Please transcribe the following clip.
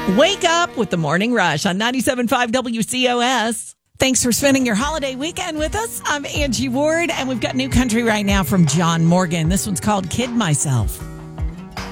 Wake up with the Morning Rush on 97.5 WCOS. Thanks for spending your holiday weekend with us. I'm Angie Ward, and we've got new country right now from John Morgan. This one's called Kid Myself.